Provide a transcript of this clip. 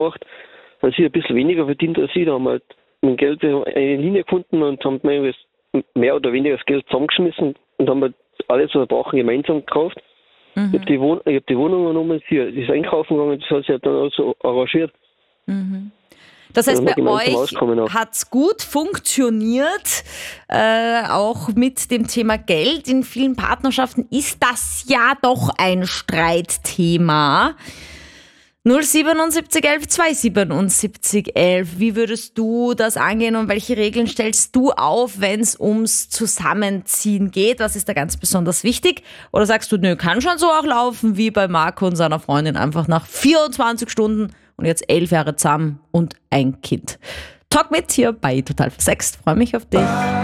gemacht, dass ich ein bisschen weniger verdient als ich. Da haben wir halt mit dem Geld eine Linie gefunden und haben mehr oder weniger das Geld zusammengeschmissen und haben halt alles, was wir brauchen, gemeinsam gekauft. Ich habe die Wohnung genommen, sie ist einkaufen gegangen, das hat sich halt dann auch so arrangiert. Das heißt, bei gemeinsam euch auskommen auch. hat es gut funktioniert, auch mit dem Thema Geld. In vielen Partnerschaften ist das ja doch ein Streitthema. 07711 27711. Wie würdest du das angehen und welche Regeln stellst du auf, wenn es ums Zusammenziehen geht? Was ist da ganz besonders wichtig? Oder sagst du, nö, kann schon so auch laufen wie bei Marco und seiner Freundin, einfach nach 24 Stunden und jetzt 11 Jahre zusammen und ein Kind. Talk mit hier bei Total Versext. Freue mich auf dich.